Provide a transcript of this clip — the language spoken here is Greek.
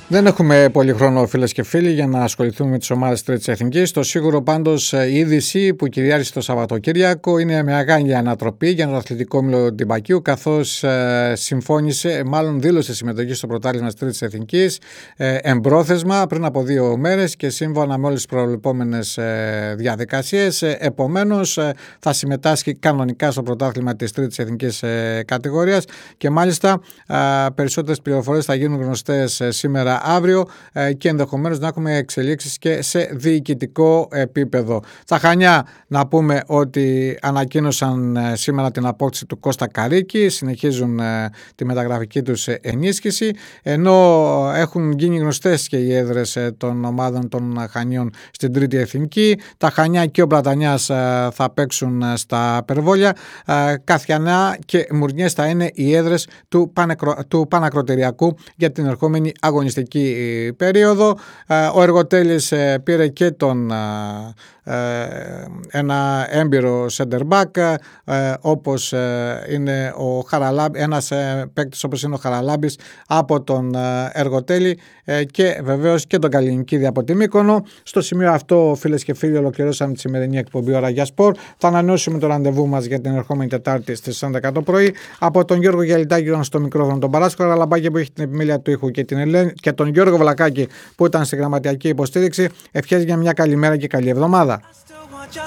Δεν έχουμε πολύ χρόνο, φίλες και φίλοι, για να ασχοληθούμε με τις ομάδες Τρίτης Εθνικής. Το σίγουρο πάντως η είδηση που κυριάρχησε το Σαββατοκύριακο είναι μεγάλη ανατροπή για τον αθλητικό όμιλο Τιμπακίου, καθώς δήλωσε συμμετοχή στο πρωτάθλημα της Τρίτης Εθνικής εμπρόθεσμα πριν από 2 μέρες και σύμφωνα με όλες τις προβλεπόμενες διαδικασίες. Επομένως, θα συμμετάσχει κανονικά στο πρωτάθλημα της Τρίτης Εθνικής κατηγορίας και μάλιστα περισσότερες πληροφορίες θα γίνουν γνωστές σήμερα αύριο και ενδεχομένως να έχουμε εξελίξεις και σε διοικητικό επίπεδο. Στα Χανιά να πούμε ότι ανακοίνωσαν σήμερα την απόκτηση του Κώστα Καρίκη, συνεχίζουν τη μεταγραφική τους ενίσχυση, ενώ έχουν γίνει γνωστές και οι έδρες των ομάδων των Χανίων στην Τρίτη Εθνική. Τα Χανιά και ο Πλατανιάς θα παίξουν στα Περβόλια, Καθιανά και Μουρνιές θα είναι οι έδρες του Πανακροτεριακού για την ερχόμενη αγωνιστική περίοδο. Ο Εργοτέλης πήρε και ένα έμπειρο center back όπως είναι ένας παίκτης όπως είναι ο Χαραλάμπης από τον Εργοτέλη και βεβαίως και τον Καλλινικίδη από τη Μύκονο. Στο σημείο αυτό, φίλες και φίλοι, ολοκληρώσαμε τη σημερινή εκπομπή Ώρα για Σπορ. Θα ανανεώσουμε το ραντεβού μας για την ερχόμενη Τετάρτη στις 11 το πρωί. Από τον Γιώργο Γελιτάκη στο μικρόφωνο, τον Παράσκο Χαραλαμπάκη που έχει την επιμέλεια του ήχου και τον Γιώργο Βλακάκη που ήταν στη γραμματιακή υποστήριξη. Ευχές για μια καλή μέρα και καλή εβδομάδα.